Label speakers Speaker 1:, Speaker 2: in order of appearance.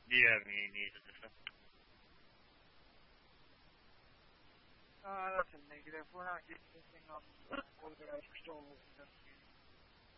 Speaker 1: Yeah, me neither.
Speaker 2: That's a negative. We're not getting anything on organized patrol.